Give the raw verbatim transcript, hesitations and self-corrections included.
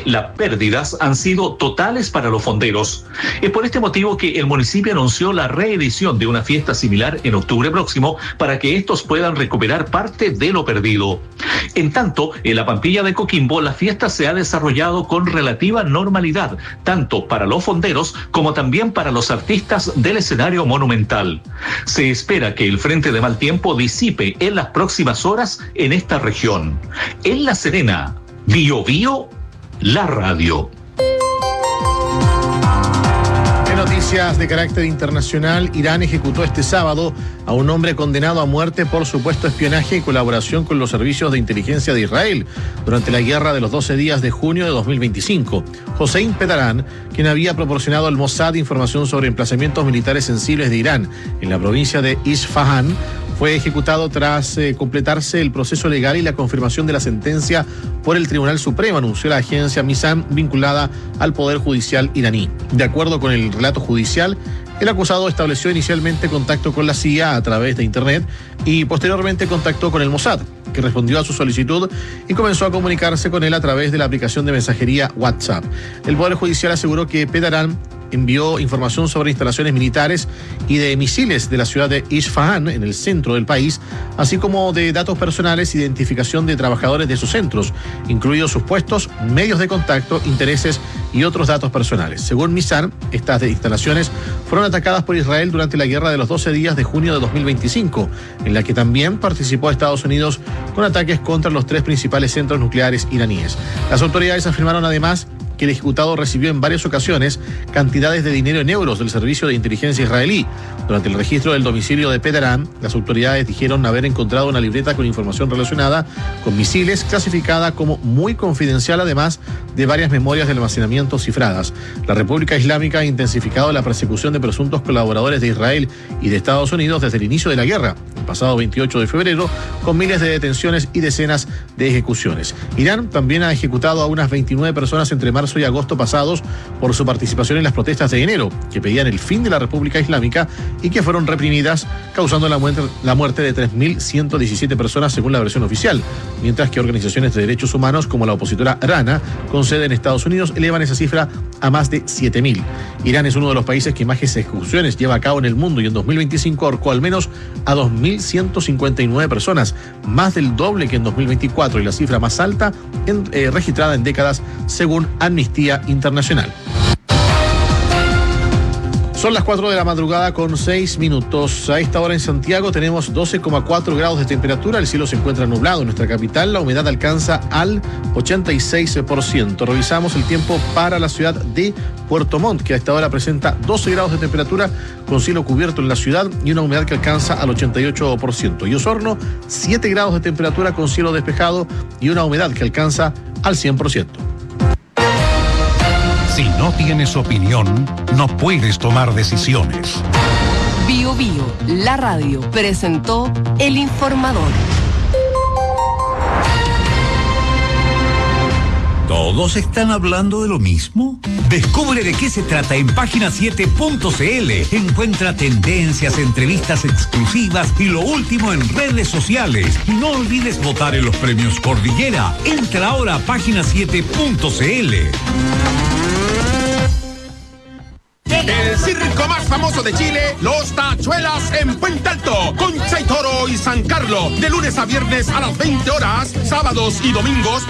las pérdidas han sido totales para los fonderos. Es por este motivo que el municipio anunció la reedición de una fiesta similar en octubre próximo para que estos puedan recuperar parte de lo perdido. En tanto, en la Pampilla de Coquimbo, la fiesta se ha desarrollado con relativa normalidad, tanto para los fonderos como también para los artistas del escenario monumental. Se espera que el frente de mal tiempo disipe en las próximas horas en esta región. En La Serena, Bio Bio, la radio. Noticias de carácter internacional. Irán ejecutó este sábado a un hombre condenado a muerte por supuesto espionaje y colaboración con los servicios de inteligencia de Israel durante la guerra de los doce días de junio de dos mil veinticinco. Hossein Pedaran, quien había proporcionado al Mossad información sobre emplazamientos militares sensibles de Irán en la provincia de Isfahan, fue ejecutado tras eh, completarse el proceso legal y la confirmación de la sentencia por el Tribunal Supremo, anunció la agencia Mizan, vinculada al Poder Judicial iraní. De acuerdo con el relato judicial, el acusado estableció inicialmente contacto con la C I A a través de Internet y posteriormente contactó con el Mossad, que respondió a su solicitud y comenzó a comunicarse con él a través de la aplicación de mensajería WhatsApp. El Poder Judicial aseguró que Pedaran envió información sobre instalaciones militares y de misiles de la ciudad de Isfahan, en el centro del país, así como de datos personales, identificación de trabajadores de esos centros, incluidos sus puestos, medios de contacto, intereses y otros datos personales. Según Mizan, estas instalaciones fueron atacadas por Israel durante la guerra de los doce días de junio de dos mil veinticinco, en la que también participó Estados Unidos con ataques contra los tres principales centros nucleares iraníes. Las autoridades afirmaron además que el ejecutado recibió en varias ocasiones cantidades de dinero en euros del servicio de inteligencia israelí. Durante el registro del domicilio de Pedaran, las autoridades dijeron haber encontrado una libreta con información relacionada con misiles clasificada como muy confidencial, además de varias memorias de almacenamiento cifradas. La República Islámica ha intensificado la persecución de presuntos colaboradores de Israel y de Estados Unidos desde el inicio de la guerra, el pasado veintiocho de febrero, con miles de detenciones y decenas de ejecuciones. Irán también ha ejecutado a unas veintinueve personas entre marzo y agosto pasados por su participación en las protestas de enero, que pedían el fin de la República Islámica y que fueron reprimidas, causando la muerte, la muerte de tres mil ciento diecisiete personas según la versión oficial, mientras que organizaciones de derechos humanos como la opositora Rana, con sede en Estados Unidos, elevan esa cifra a más de siete mil. Irán es uno de los países que más ejecuciones lleva a cabo en el mundo y en dos mil veinticinco ahorcó al menos a dos mil ciento cincuenta y nueve personas, más del doble que en dos mil veinticuatro y la cifra más alta en, eh, registrada en décadas según Amnistía Internacional. Son las cuatro de la madrugada con seis minutos. A esta hora en Santiago tenemos doce coma cuatro grados de temperatura. El cielo se encuentra nublado en nuestra capital. La humedad alcanza al ochenta y seis por ciento. Revisamos el tiempo para la ciudad de Puerto Montt, que a esta hora presenta doce grados de temperatura con cielo cubierto en la ciudad y una humedad que alcanza al ochenta y ocho por ciento. Y Osorno, siete grados de temperatura con cielo despejado y una humedad que alcanza al cien por ciento. Si no tienes opinión, no puedes tomar decisiones. Bio Bio, la radio, presentó El Informador. ¿Todos están hablando de lo mismo? Descubre de qué se trata en página siete punto c l. Encuentra tendencias, entrevistas exclusivas y lo último en redes sociales. Y no olvides votar en los premios Cordillera. Entra ahora a página siete punto c l. El circo más famoso de Chile, Los Tachuelas en Puente Alto, Concha y Toro y San Carlos, de lunes a viernes a las veinte horas, sábados y domingos